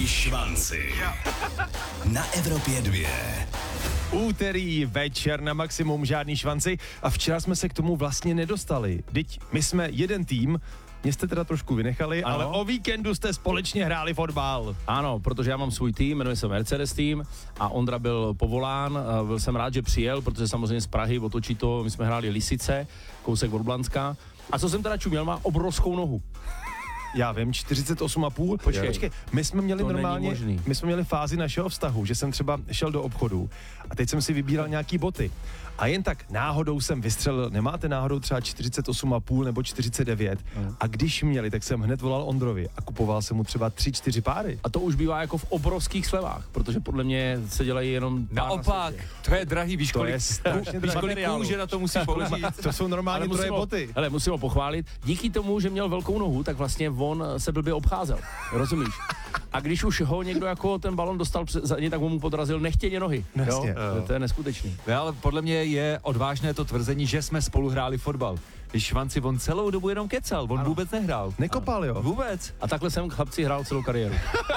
švanci. Na Evropě 2. Úterý večer na maximum, žádný švanci a včera jsme se k tomu vlastně nedostali. Vždyť my jsme jeden tým, mě jste teda trošku vynechali, ano. Ale o víkendu jste společně hráli fotbal. Ano, protože já mám svůj tým, jmenuje se Mercedes tým a Ondra byl povolán, byl jsem rád, že přijel, protože samozřejmě z Prahy otočí to, my jsme hráli Lisice, kousek od Blanska. A co jsem teda čuměl, má obrovskou nohu. Já vím, 48,5. Počkej, my jsme měli normálně, my jsme měli fázi našeho vztahu, že jsem třeba šel do obchodu a teď jsem si vybíral nějaký boty. A jen tak náhodou jsem vystřelil, nemáte náhodou třeba 48,5 nebo 49. A když měli, tak jsem hned volal Ondrovi a kupoval jsem mu třeba 3-4 páry. A to už bývá jako v obrovských slevách, protože podle mě se dělají jenom naopak, to je drahý, víš kolik kůže na to musíš použít. To jsou normálně troje boty. Ale musím ho pochválit. Díky tomu, že měl velkou nohu, tak vlastně on se blbě obcházel. Rozumíš? A když už ho někdo jako ten balon dostal za ně, tak mu podrazil nechtěně nohy. Jo? To je neskutečný. Ale podle mě je odvážné to tvrzení, že jsme spolu hráli fotbal. Když švanci, on celou dobu jenom kecal, on vůbec nehrál. Nekopal, jo? Vůbec. A takhle jsem chlapci hrál celou kariéru.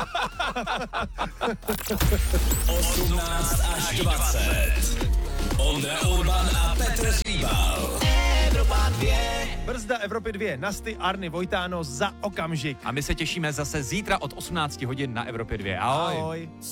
18 až 20. Ondra Urban a Petr Hříbal. Evropa 2. Brzda Evropy 2. Nasty, Arny, Vojtáno za okamžik. A my se těšíme zase zítra od 18 hodin na Evropě 2. Ahoj. Ahoj.